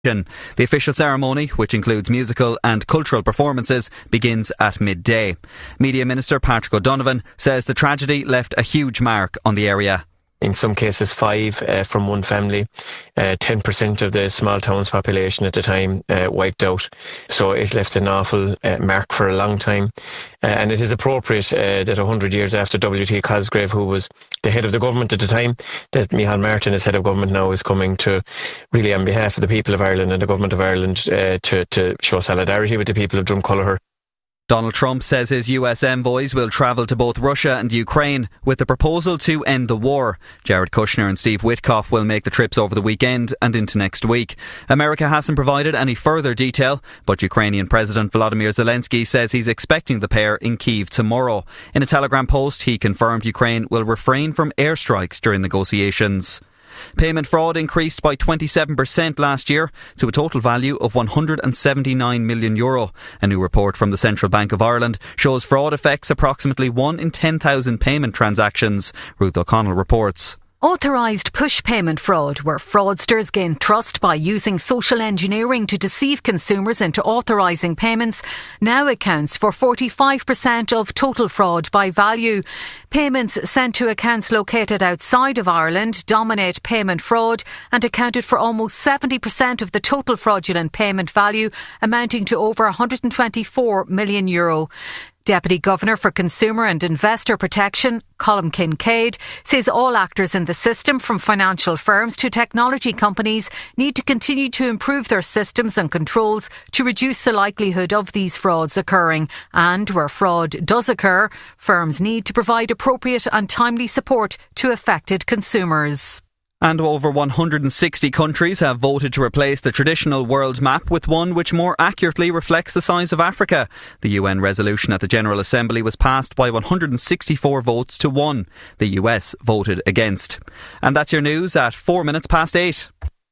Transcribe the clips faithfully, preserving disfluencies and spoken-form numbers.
The official ceremony, which includes musical and cultural performances, begins at midday. Media Minister Patrick O'Donovan says the tragedy left a huge mark on the area. In some cases, five uh, from one family, uh, ten percent of the small town's population at the time uh, wiped out. So it left an awful uh, mark for a long time. Uh, and it is appropriate uh, that one hundred years after W T Cosgrave, who was the head of the government at the time, that Micheál Martin, as head of government now, is coming to really, on behalf of the people of Ireland and the government of Ireland, uh, to, to show solidarity with the people of Drumculloher. Donald Trump says his U S envoys will travel to both Russia and Ukraine with the proposal to end the war. Jared Kushner and Steve Witkoff will make the trips over the weekend and into next week. America hasn't provided any further detail, but Ukrainian President Volodymyr Zelensky says he's expecting the pair in Kyiv tomorrow. In a Telegram post, he confirmed Ukraine will refrain from airstrikes during negotiations. Payment fraud increased by twenty-seven percent last year to a total value of one hundred seventy-nine million euro. A new report from the Central Bank of Ireland shows fraud affects approximately one in ten thousand payment transactions. Ruth O'Connell reports. Authorised push payment fraud, where fraudsters gain trust by using social engineering to deceive consumers into authorising payments, now accounts for forty-five percent of total fraud by value. Payments sent to accounts located outside of Ireland dominate payment fraud and accounted for almost seventy percent of the total fraudulent payment value, amounting to over one hundred twenty-four million euro. Deputy Governor for Consumer and Investor Protection, Colm Kincaid, says all actors in the system, from financial firms to technology companies, need to continue to improve their systems and controls to reduce the likelihood of these frauds occurring. And where fraud does occur, firms need to provide appropriate and timely support to affected consumers. And over one hundred sixty countries have voted to replace the traditional world map with one which more accurately reflects the size of Africa. The U N resolution at the General Assembly was passed by one hundred sixty-four votes to one. The U S voted against. And that's your news at four minutes past eight.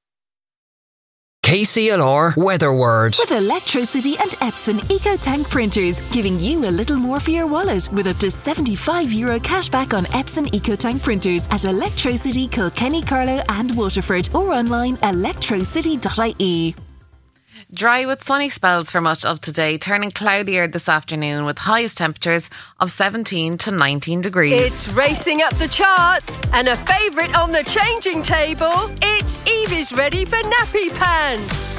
K C L R Weather Word. With electricity and Epson EcoTank printers, giving you a little more for your wallet with up to seventy-five euro cashback on Epson EcoTank printers at Electrocity, Kilkenny, Carlow and Waterford, or online electrocity dot I E. Dry with sunny spells for much of today, turning cloudier this afternoon with highest temperatures of seventeen to nineteen degrees. It's racing up the charts and a favourite on the changing table. It's Evie's ready for nappy pants.